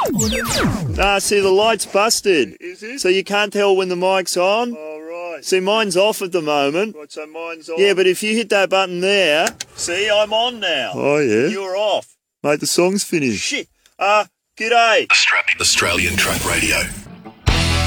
Nah, see, the light's busted. Is it? So you can't tell when the mic's on. Oh, right. See, mine's off at the moment. Right, so mine's on. Yeah, but if you hit that button there, see, I'm on now. Oh, yeah? You're off. Mate, the song's finished. Shit. G'day. Australian Truck Radio.